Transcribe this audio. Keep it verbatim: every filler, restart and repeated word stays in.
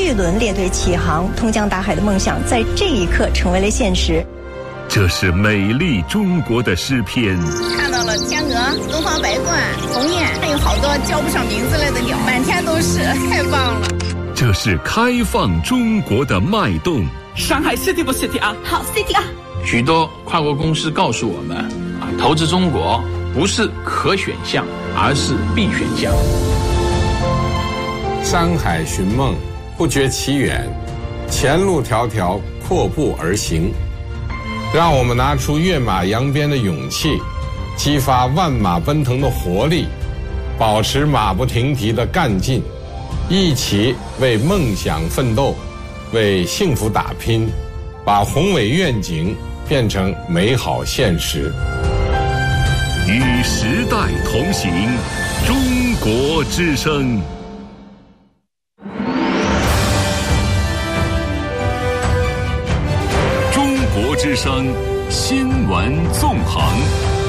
一轮列队起航，通江达海的梦想在这一刻成为了现实。 这是美丽中国的诗篇， 看到了天鹅、东方白鹳、鸿雁，还有好多叫不上名字来的鸟，满天都是，太棒了。 这是开放中国的脉动。 上海 City 不 City 啊？ 好 City 啊！ 许多跨国公司告诉我们，啊，投资中国不是可选项，而是必选项。 山海寻梦，不觉其远，前路迢迢，阔步而行。让我们拿出跃马扬鞭的勇气，激发万马奔腾的活力，保持马不停蹄的干劲，一起为梦想奋斗，为幸福打拼，把宏伟愿景变成美好现实。 与时代同行，中国之声。中国之声新闻纵横。